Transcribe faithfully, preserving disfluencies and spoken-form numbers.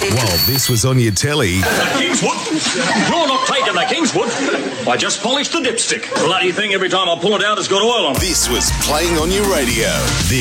While this was on your telly, The Kingswood? You're not taking the Kingswood. I just polished the dipstick. Bloody thing, every time I pull it out, it's got oil on it. this was playing on your radio.